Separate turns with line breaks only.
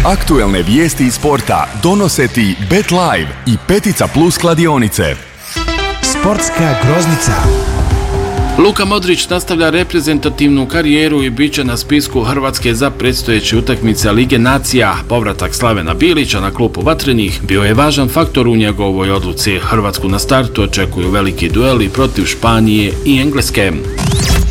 Aktuelne vijesti iz sporta donose ti Bet Live i Petica Plus kladionice.
Sportska groznica.
Luka Modrić nastavlja reprezentativnu karijeru i bit će na spisku Hrvatske za predstojeće utakmice Lige nacija. Povratak Slavena Bilića na klupu Vatrenih bio je važan faktor u njegovoj odluci. Hrvatsku na startu očekuju veliki dueli protiv Španije i Engleske.